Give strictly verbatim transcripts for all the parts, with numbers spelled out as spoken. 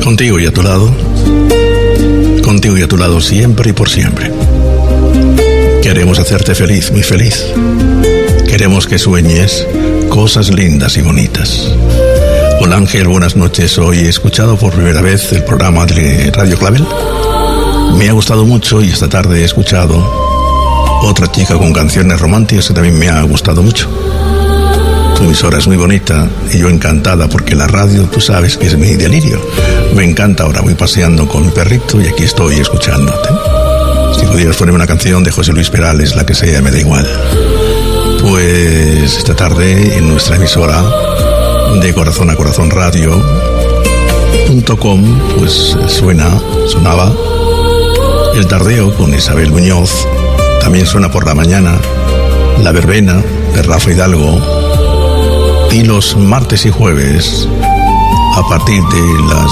Contigo y a tu lado, contigo y a tu lado siempre y por siempre. Queremos hacerte feliz, muy feliz. Queremos que sueñes cosas lindas y bonitas. Hola Ángel, buenas noches. Hoy he escuchado por primera vez el programa de Radio Clavel. Me ha gustado mucho y esta tarde he escuchado otra chica con canciones románticas que también me ha gustado mucho. Tu emisora es muy bonita y yo encantada porque la radio, tú sabes que es mi delirio. Me encanta, ahora voy paseando con mi perrito y aquí estoy escuchándote. Si pudieras ponerme una canción de José Luis Perales, la que sea, me da igual. Pues esta tarde en nuestra emisora de Corazón a Corazón Radio punto com pues suena, sonaba El Tardeo con Isabel Muñoz. También suena por la mañana La Verbena de Rafa Hidalgo. Y los martes y jueves, a partir de las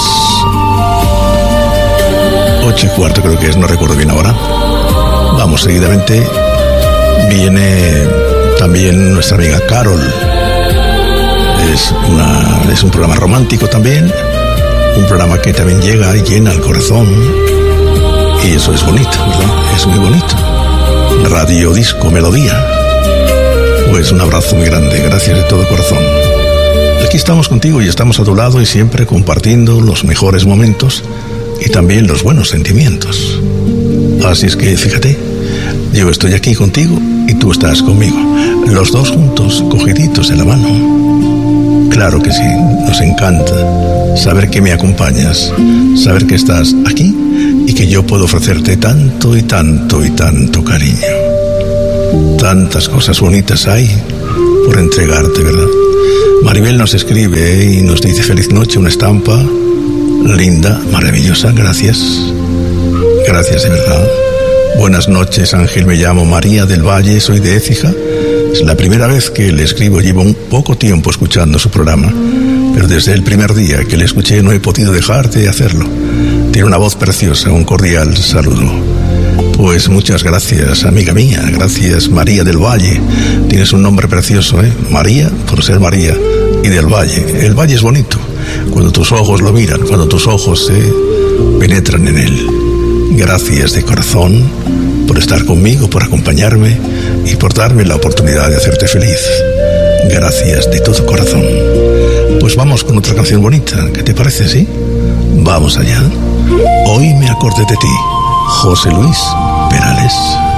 ocho y cuarto creo que es, no recuerdo bien ahora, vamos, seguidamente viene también nuestra amiga Carol. Es, una, es un programa romántico también, un programa que también llega y llena el corazón, y eso es bonito, ¿verdad? Es muy bonito. Radio Disco Melodía. Pues un abrazo muy grande, gracias de todo corazón. Aquí estamos contigo y estamos a tu lado y siempre compartiendo los mejores momentos y también los buenos sentimientos. Así es que fíjate, yo estoy aquí contigo y tú estás conmigo, los dos juntos, cogiditos de la mano. Claro que sí, nos encanta saber que me acompañas, saber que estás aquí y que yo puedo ofrecerte tanto y tanto y tanto cariño. Tantas cosas bonitas hay por entregarte, ¿verdad? Maribel nos escribe y nos dice feliz noche, una estampa linda, maravillosa, gracias. Gracias de verdad. Buenas noches, Ángel, me llamo María del Valle, soy de Écija. Es la primera vez que le escribo, llevo un poco tiempo escuchando su programa, pero desde el primer día que le escuché no he podido dejar de hacerlo. Tiene una voz preciosa, un cordial saludo. Pues muchas gracias, amiga mía, gracias María del Valle. Tienes un nombre precioso, ¿eh? María, por ser María, y del Valle. El Valle es bonito, cuando tus ojos lo miran, cuando tus ojos se penetran en él. Gracias de corazón por estar conmigo, por acompañarme y por darme la oportunidad de hacerte feliz. Gracias de todo corazón. Pues vamos con otra canción bonita, ¿qué te parece, sí? Vamos allá. Hoy me acordé de ti, José Luis Perales.